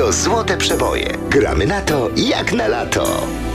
Radio Złote Przeboje. Gramy na to jak na lato.